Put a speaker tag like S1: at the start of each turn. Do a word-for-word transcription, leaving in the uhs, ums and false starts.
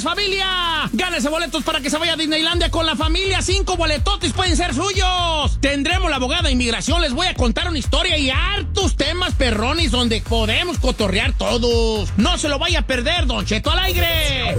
S1: martes, familia. Gánese boletos para que se vaya a Disneylandia con la familia. Cinco boletotes pueden ser suyos. Tendremos la abogada de inmigración. Les voy a contar una historia y hartos temas perrones donde podemos cotorrear todos. No se lo vaya a perder, Don Cheto al aire.